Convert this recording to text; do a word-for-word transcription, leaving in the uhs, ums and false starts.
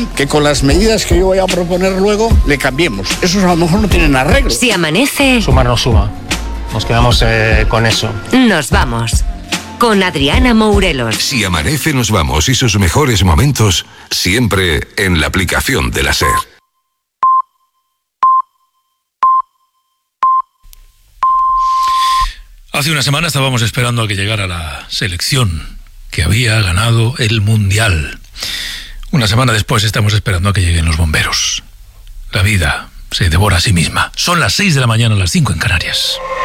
que con las medidas que yo voy a proponer luego le cambiemos. Esos a lo mejor no tienen arreglo. Si amanece... Sumar no suma. Nos quedamos eh, con eso. Nos vamos. Con Adriana Mourelos. Si amanece, nos vamos y sus mejores momentos siempre en la aplicación de la SER. Hace una semana estábamos esperando a que llegara la selección que había ganado el Mundial. Una semana después estamos esperando a que lleguen los bomberos. La vida se devora a sí misma. Son las seis de la mañana, las cinco en Canarias.